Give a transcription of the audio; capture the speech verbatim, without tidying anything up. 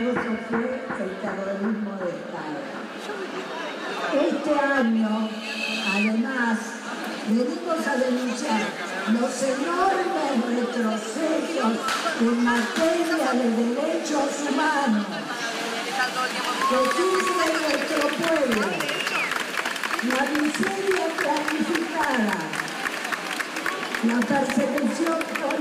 peligroso fue el terrorismo de Estado. Este año, además, venimos a denunciar los enormes retrocesos en materia de derechos humanos que sufre nuestro pueblo, la miseria planificada, la persecución política,